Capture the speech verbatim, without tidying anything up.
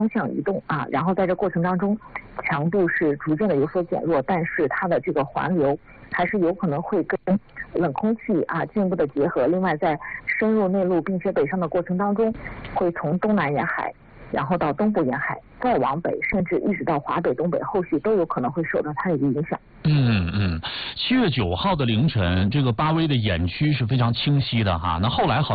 向移动啊，然后在这过程当中，强度是逐渐的有所减弱，但是它的这个环流还是有可能会跟冷空气啊进一步的结合。另外，在深入内陆并且北上的过程当中，会从东南沿海，然后到东部沿海，再往北，甚至一直到华北、东北，后续都有可能会受到它的一个影响。 嗯嗯，七月九号的凌晨，这个巴威的眼区是非常清晰的哈。那后来好。